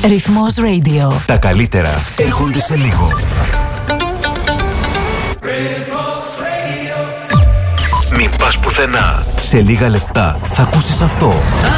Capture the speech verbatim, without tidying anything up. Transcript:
Ρυθμός Radio. Τα καλύτερα έρχονται σε λίγο. Μην πας πουθενά. Σε λίγα λεπτά θα ακούσεις αυτό.